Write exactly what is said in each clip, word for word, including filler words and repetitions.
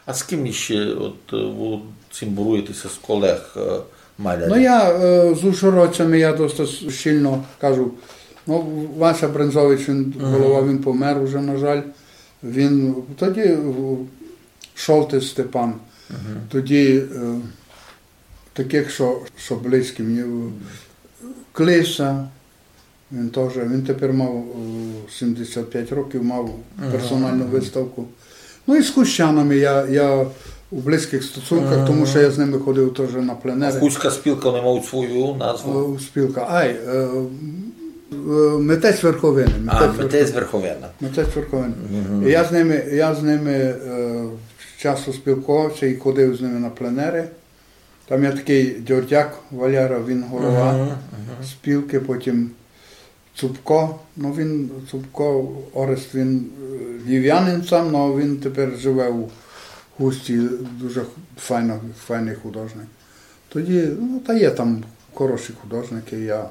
А з ким ще от, ви цим боруєтеся з колег малярів? Ну я з ужгородцями я досить щільно кажу. Ну, Вася Брензович, він голова, він помер уже, на жаль. Він тоді Шолтис Степан, uh-huh. тоді таких, що, що близькі мені, Клиса, він теж, він тепер мав сімдесят п'ять років, мав персональну uh-huh. виставку. Ну і з хущанами я, я у близьких стосунках, uh-huh. тому що я з ними ходив теж на пленери. Хуська спілка, вони мають свою назву? Спілка, ай, Митець Верховини. А, Митець Верховина. Митець Верховина. Uh-huh. Я з ними, я з ними е, часто спілкувався і ходив з ними на пленери. Там є такий Дьордяк Валяра, він голова uh-huh. Uh-huh. спілки, потім Цупко. Ну він, Цупко, Орест, він львів'янин сам, але він тепер живе у Хусті, дуже файно, файний художник. Тоді, ну, та є там хороші художники, я...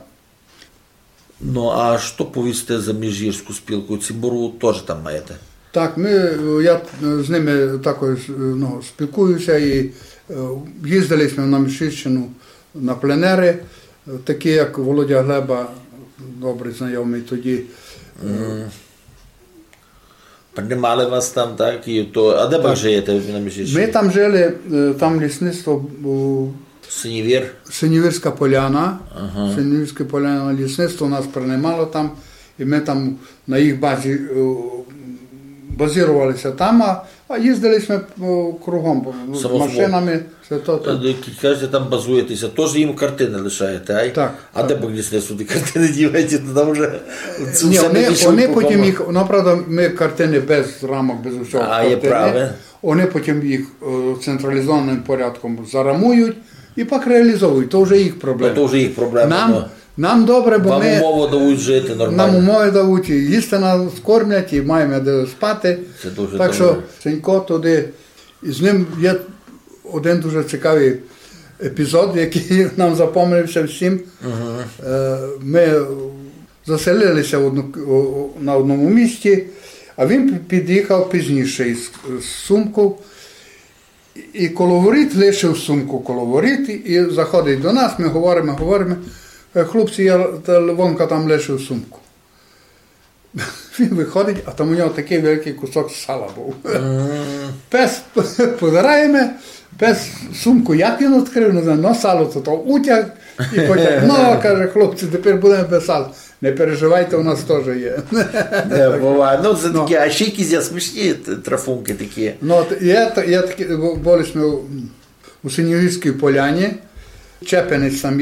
Ну, а що повісти за Міжгірську спілку? Цимбору теж там маєте? Так, ми, я з ними також ну, спілкуюся і їздили ми на Міжгірщину на пленери, такі як Володя Глеба, добрий знайомий тоді. Mm. Приймали вас там, так? І то... А де ви живете на Міжгірщині? Ми там жили, там лісництво... Синівір? Синівірська поляна. Ага. Синівірська поляна лісництво нас приймало там, і ми там на їх базі базувалися там, а, а їздили ми кругом, з машинами. Все то, то. Кажете, там базуєтеся, теж їм картини лишаєте, ай? Так. А де б лісництво ті картини діваєте, то там вже... Ні, вони, вони потім їх, ну, правда, ми картини без рамок, без усього. А, є праве. Вони потім їх централізованим порядком зарамують, і пак реалізовують, то вже їх проблема. То вже їх проблема. Нам, но... нам добре, бо Вам ми... Вам умови дають жити нормально. Нам умови дають, і їсти нас кормлять, і маємо де спати. Це дуже так добре. що Сенько туди, і з ним є один дуже цікавий епізод, який нам запам'ятався всім. Uh-huh. Ми заселилися в одну, на одному місці, а він під'їхав пізніше із сумку. І коло воріт лишив сумку коло воріт і заходить до нас, ми говоримо, говоримо. Хлопці, я Левонка там лишив сумку. Він виходить, а там у нього такий великий кусок сала був. Mm. Пес позираємо, пес сумку як він відкрив, не знаю, но сало то, то утяг і потяг. Ну, каже, хлопці, тепер будемо без сала. Не переживайте, у нас теж є. Не, буває. Ну, це такі, а ще якісь є смішні трафунки такі. Ну, є, є такі, були ми у, у Синівірській поляні, Чепенець там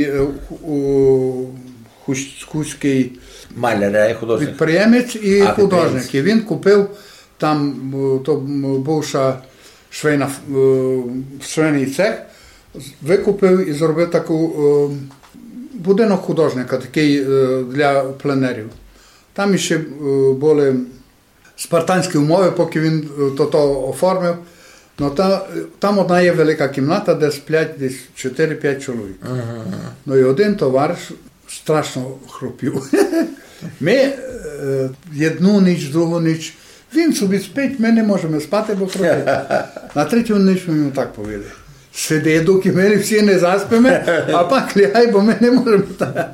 у Хуський маляр, художник. Підприємець і а, художник. І він купив там, то бувша швейна, швейний цех, викупив і зробив таку будинок художника, такий для пленерів. Там ще були спартанські умови, поки він то оформив. Ну, та, там одна є велика кімната, де сплять десь чотири-п'ять чоловік. Ага. Ну і один товариш страшно хропів. Ми е, одну ніч, другу ніч, він собі спить, ми не можемо спати, бо хропить. На третю ніч ми йому так повели. Сиди, доки ми всі не заспимо, а пак лягай, бо ми не можемо.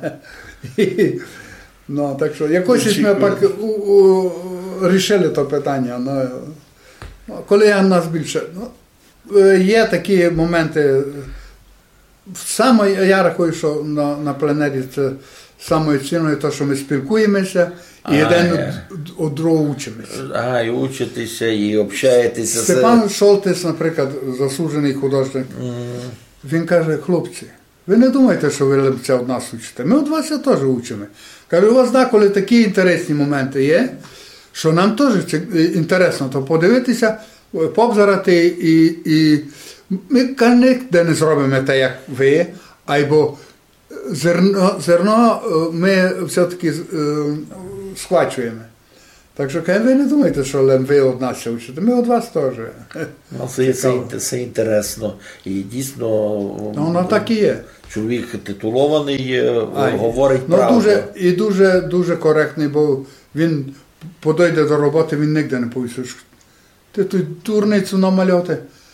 І, ну, так що, якось ми пак у, у, рішили то питання. Ну, коли я нас більше, ну, є такі моменти, саме я рахую, що на, на пленері це самою ціною те, що ми спілкуємося і один від другого учимося. А, і учитеся, і общаєтеся. Степан це... Шолтис, наприклад, заслужений художник, mm. він каже, хлопці, ви не думаєте, що ви це від нас учите, ми від вас теж учимо. Каже, у вас деколи такі інтересні моменти є, що нам теж інтересно то подивитися, пообзирати і, і ми ніде не зробимо те, як ви, або зерно, зерно ми все-таки схвачуємо. Так що, ви не думаєте, що ви від нас учите, ми від вас теж. Ну, це, це, це інтересно. І дійсно, ну, воно так і є. Чоловік титулований, Ай, говорить ну, правду. Дуже, і дуже, дуже коректний, бо він подойде до роботи, він ніде не повісить. Ти тут дурницю намальоти.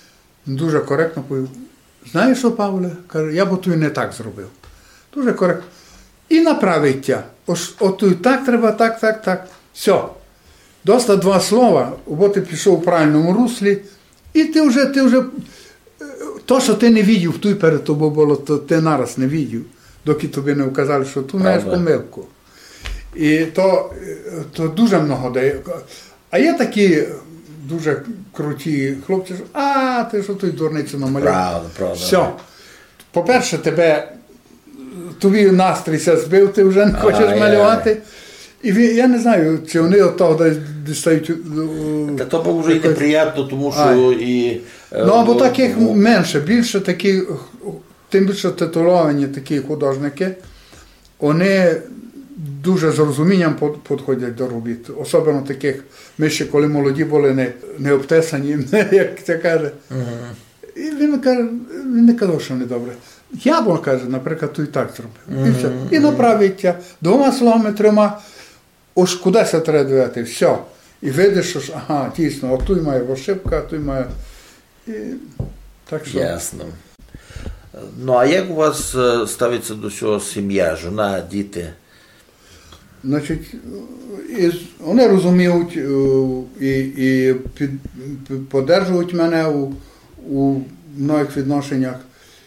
Дуже коректно повів. Знаєш що, Павле? Каже, я б то не так зробив. Дуже коректно. І направить тя. От тут так треба, так, так, так. Все. Доста два слова, бо ти пішов у правильному руслі, і ти вже, ти вже, то, що ти не бачив, тут перед тобою було, то ти нараз не бачив, доки тобі не вказали, що тут маєш помилку. І то, то дуже много дає. А є такі дуже круті хлопці, що а, ти що тут дурницю намалював. Правда, правда. Все. По-перше, тебе, тобі настрій ся збив, ти вже не хочеш А, малювати. І я не знаю, чи вони від того дістають. Та то бо вже і неприємно, тому що а. і... Ну, або таких менше, більше такі, тим більше титуловані такі художники, вони дуже з розумінням підходять до робіт. Особливо таких, ми ще коли молоді були, не, не обтесані, як це каже. Uh-huh. І він каже, він не казав, що не добре. Я б, каже, наприклад, то і так зробив. Uh-huh. І все. І направить тя двома словами, трьома, ось кудись треба дивити, все. І видиш, що, ага, дійсно, от тут має ошибка, а тут має... І... Так що... Ясно. Ну, а як у вас ставиться до цього сім'я, жона, діти? Значить, і вони розуміють і, і під, підтримують мене у, у многих відношеннях.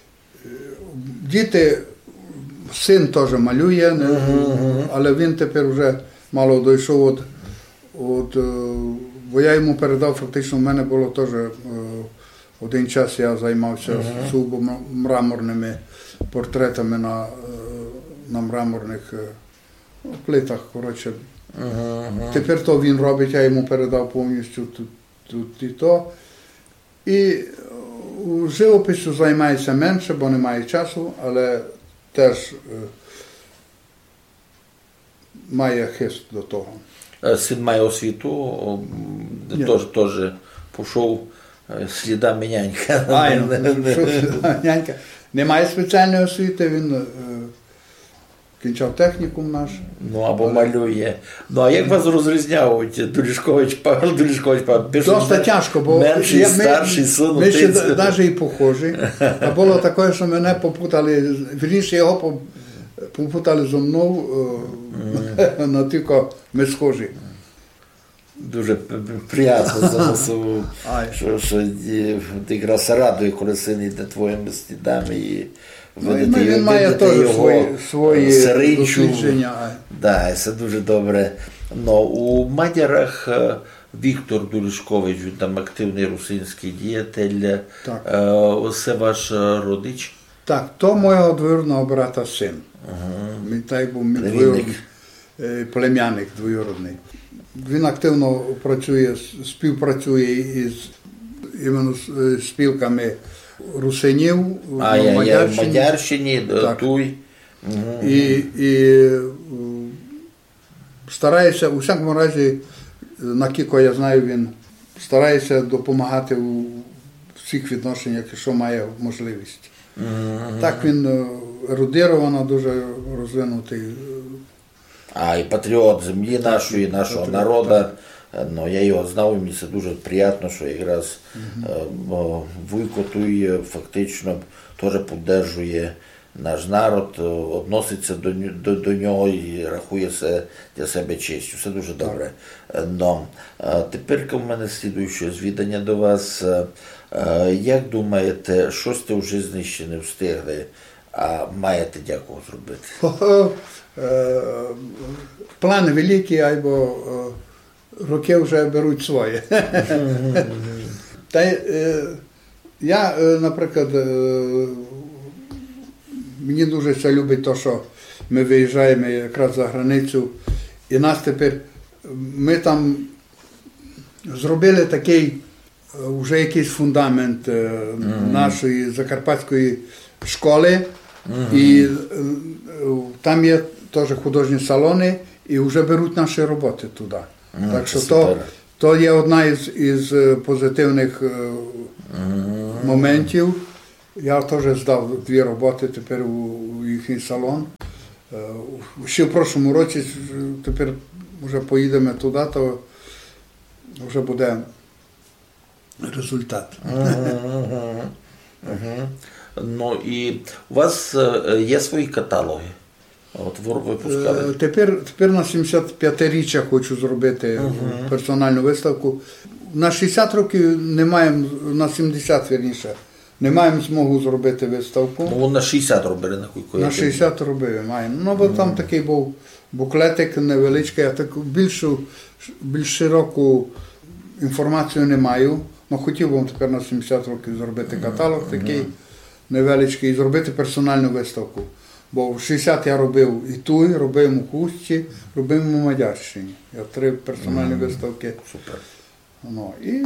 Діти, син теж малює, uh-huh. але він тепер вже мало дійшов від, від, бо я йому передав, фактично в мене було теж один час я займався uh-huh. сугубо мраморними портретами на, на мраморних плитах, коротше. Uh-huh. Тепер то він робить, я йому передав повністю тут, тут і то. І у живопису займається менше, бо немає часу, але теж е, має хист до того. Син має освіту, теж, теж пішов слідами нянька. Айно, нянька. Немає спеціальної освіти, він е, кінчав технікум наш. Ну, або але... малює. Ну, а як вас розрізняють? Дулішкович, Павел Дулішкович, Павел? Досить тяжко, бо менший, я, старший, син, ми ще навіть і похожі. А було таке, що мене попутали, вірніше його попутали зо мною, mm. но тільки ми схожі. Дуже приємно, що, що ти якраз радує, коли син йде твоїми слідами і видати, він має теж свої, свої дослідження. Да, це дуже добре. Но у Мадярах Віктор Дулішкович, він там активний русинський діятель. Так. Це ваш родич? Так, то мого двоюродного брата син. Ага. Він так був мій двоюродний, племянник двоюродний. Він активно працює, співпрацює із іменно з спілками русинів а, в Мадярщині. В Мадярщині, Туй. Угу. І, і старається, у всякому разі, наскільки я знаю, він старається допомагати у всіх відношеннях, що має можливість. Угу. Так він ерудировано, дуже розвинутий. А і патріот землі нашої, нашого патріот, народу. Так. Ну, я його знав, і мені це дуже приємно, що якраз uh-huh. Вуйко той фактично теж підтримує наш народ, відноситься до, до, до нього і рахує це для себе честю. Це дуже добре. Но, тепер у мене слідуюче звідання до вас. Як думаєте, що сте в житті ще не встигли, а маєте дякую зробити? Плани великі, або роки вже беруть своє. Та, е, я, е, наприклад, е, мені дуже це любить те, що ми виїжджаємо якраз за границю, і нас тепер, ми там зробили такий, вже якийсь фундамент е, mm-hmm. нашої закарпатської школи, mm-hmm. і е, там є теж художні салони, і вже беруть наші роботи туди. Mm, так що то, то є одна із, із позитивних mm. моментів. Я теж здав дві роботи тепер у, у їхній салон. Ще в прошлому році тепер вже поїдемо туди, то вже буде результат. Угу. Угу. Ну і у вас є свої каталоги? От ви випускали? Тепер, тепер на сімдесят п'ятиріччя хочу зробити uh-huh. персональну виставку. На шістдесят років не маємо, на сімдесят вірніше, не маємо змогу зробити виставку. Ну, на шістдесят робили, на кілька. На шістдесят робили, маємо. Ну, бо uh-huh. там такий був буклетик невеличкий, я таку більшу, більш широку інформацію не маю. Ну, хотів би тепер на сімдесят років зробити каталог uh-huh. такий невеличкий і зробити персональну виставку. Бо в шістдесят я робив і Туй, робив у Хустці, робив у Мадярщині. Я три персональні mm, виставки. Супер. Ну, і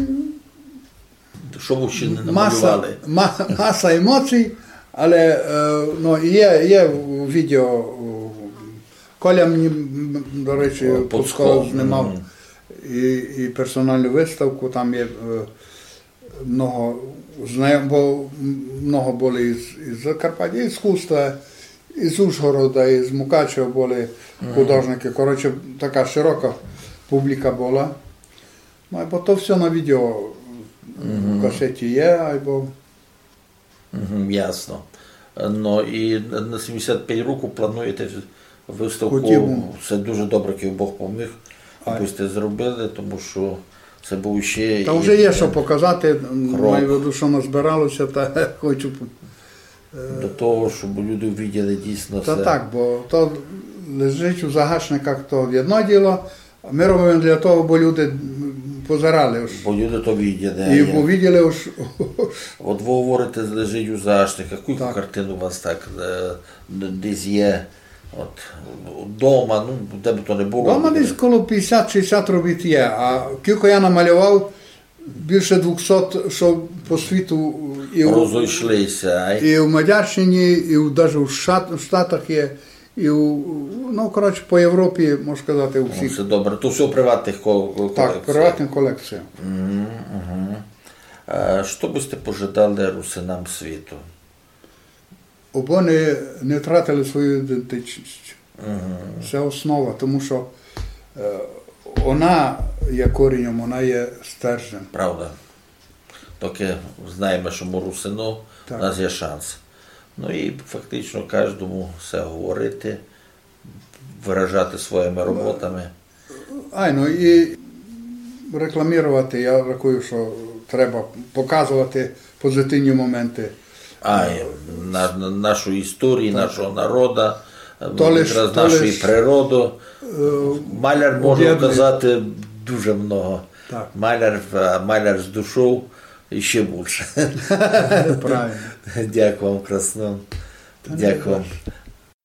що ви ще не намалювали? Маса, маса емоцій, але ну, є, є відео. Коля мені, до речі, Пусков знімав mm. і, і персональну виставку, там є много знайомих, бо много були із, із Закарпаття, із Хуста, із Ужгорода, із Мукачева були художники. Коротше, така широка публіка була. Ну, або то все на відео в касеті є, або... Ясно. Ну, і на сімдесят п'ять років плануєте виставку. Хотів. Це дуже добре, як Бог поміг, аби сте зробили, тому що це був ще... Та вже є, що показати, маю в виду, що назбиралося, та хочу... До того, щоб люди бачили дійсно Та це. так, бо то лежить у загашниках, то одно діло, а ми робимо для того, бо люди позирали. Бо люди то бачили. І побачили уж... От ви говорите, лежить у загашниках. Яку картину у вас так десь є? От, вдома, ну, де б то не було. Вдома десь коло п'ятдесят-шістдесят робіт є, а кілько я намалював, більше двохсот, що по світу і розійшлися. І в Мадярщині, і навіть в Штатах є, і у, ну, коротше, по Європі, можна сказати, у всіх. Ну, це добре. То все в приватних колекціях. Так, приватних колекціях. Угу, угу. А що би сте пожадали русинам світу? Бо вони не втратили свою ідентичність. Угу. Це основа, тому що е, вона є корінням, вона є стержнем. Правда. Поки знаємо, що ми русино, у нас є шанс. Ну і фактично кожному все говорити, виражати своїми роботами. Ай, ну і рекламувати, я рахую, що треба показувати позитивні моменти. А, на, на нашу історію, так. Нашого народу, то якраз нашої лиш, природи. Маляр може казати дуже много. Так. Маляр, маляр з душою і ще більше. Правильно. Дякую вам, красно. Дякую вам.